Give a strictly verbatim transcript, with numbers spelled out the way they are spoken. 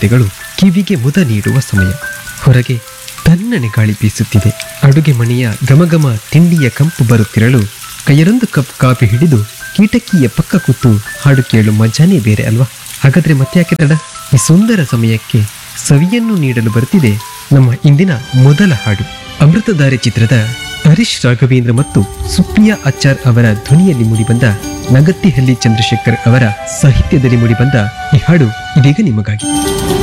ವಾದ್ಯಗಳು ಕಿವಿಗೆ ಮುದ ನೀಡುವ ಸಮಯ. ಹೊರಗೆ ತಣ್ಣನೆ ಗಾಳಿ ಬೀಸುತ್ತಿದೆ. ಅಡುಗೆ ಮನೆಯ ಘಮಘಮ ತಿಂಡಿಯ ಕಂಪು ಬರುತ್ತಿರಲು ಕೈಯರೊಂದು ಕಪ್ ಕಾಫಿ ಹಿಡಿದು ಕೀಟಕಿಯ ಪಕ್ಕ ಕೂತು ಹಾಡು ಕೇಳು ಮಜಾನೇ ಬೇರೆ ಅಲ್ವಾ? ಹಾಗಾದ್ರೆ ಮತ್ತೆ ಯಾಕೆ ತಡ? ಈ ಸುಂದರ ಸಮಯಕ್ಕೆ ಸವಿಯನ್ನು ನೀಡಲು ಬರ್ತಿದೆ ನಮ್ಮ ಇಂದಿನ ಮೊದಲ ಹಾಡು. ಅಮೃತಧಾರೆ ಚಿತ್ರದ ಹರೀಶ್ ರಾಘವೇಂದ್ರ ಮತ್ತು ಸುಪ್ರಿಯಾ ಆಚಾರ್ ಅವರ ಧ್ವನಿಯಲ್ಲಿ ಮೂಡಿಬಂದ, ನಗತ್ತಿಹಳ್ಳಿ ಚಂದ್ರಶೇಖರ್ ಅವರ ಸಾಹಿತ್ಯದಲ್ಲಿ ಮೂಡಿಬಂದ ಈ ಹಾಡು ಇದೀಗ ನಿಮಗಾಗಿ.